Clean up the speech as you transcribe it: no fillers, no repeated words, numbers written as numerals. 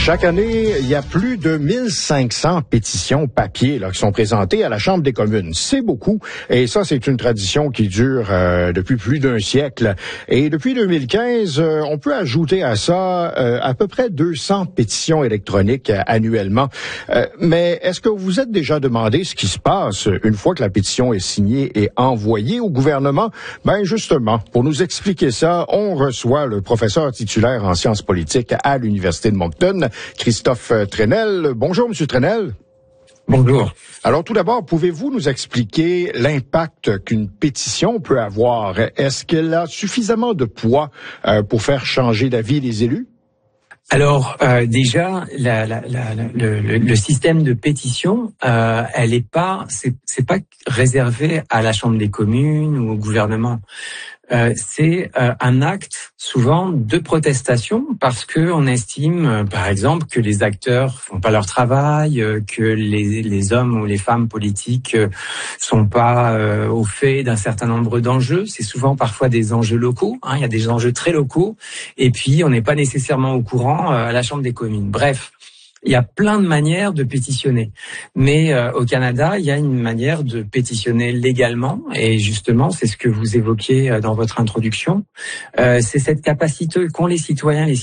Chaque année, il y a plus de 1500 pétitions papier qui sont présentées à la Chambre des communes. C'est beaucoup, et ça, c'est une tradition qui dure depuis plus d'un siècle. Et depuis 2015, on peut ajouter à ça à peu près 200 pétitions électroniques annuellement. Mais est-ce que vous vous êtes déjà demandé ce qui se passe une fois que la pétition est signée et envoyée au gouvernement? Ben justement, pour nous expliquer ça, on reçoit le professeur titulaire en sciences politiques à l'Université de Moncton, Christophe Trenel. Bonjour, Monsieur Trenel. Bonjour. Alors, tout d'abord, pouvez-vous nous expliquer l'impact qu'une pétition peut avoir? Est-ce qu'elle a suffisamment de poids pour faire changer d'avis les élus? Alors déjà, le système de pétition, c'est pas réservé à la Chambre des communes ou au gouvernement. C'est un acte souvent de protestation parce que on estime, par exemple, que les acteurs font pas leur travail, que les hommes ou les femmes politiques sont pas au fait d'un certain nombre d'enjeux. C'est souvent parfois des enjeux locaux. Il y a des enjeux très locaux, et puis on n'est pas nécessairement au courant à la Chambre des communes. Bref. Il y a plein de manières de pétitionner. Mais au Canada, il y a une manière de pétitionner légalement. Et justement, c'est ce que vous évoquiez dans votre introduction. C'est cette capacité qu'ont les citoyens